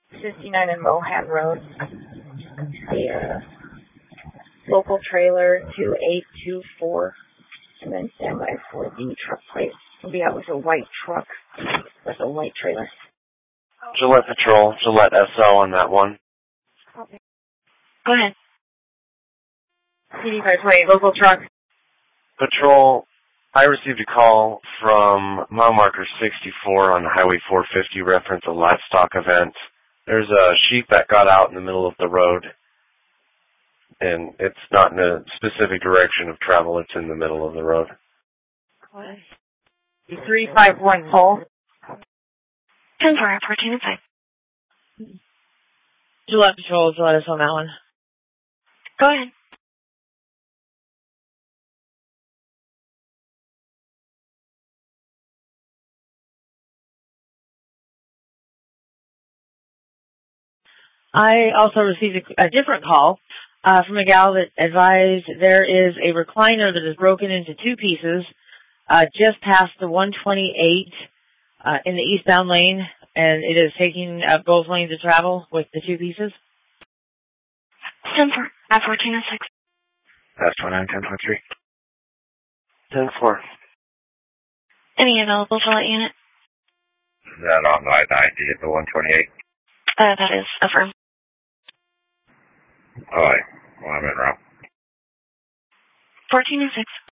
59 and Mohan Road. The local trailer 2824. And then stand by for the truck plate. It'll be out with a white truck with a white trailer. Gillette Patrol, Gillette SO on that one. Okay. Go ahead. CD 528, local truck. Patrol, I received a call from mile marker 64 on Highway 450 reference a livestock event. There's a sheep that got out in the middle of the road, and it's not in a specific direction of travel. It's in the middle of the road. 351 pole. 10-4, 14-5. Gillette Patrol, let us on that one. Go ahead. I also received a different call from a gal that advised there is a recliner that is broken into two pieces just past the 128 in the eastbound lane, and it is taking up both lanes of travel with the two pieces. 10-4, at 14-6. That's 29-10-3. 10-4. Any available for that unit? Is that on the ID at the 128? That is affirmed. Alright, well, I'm in route. 14-6.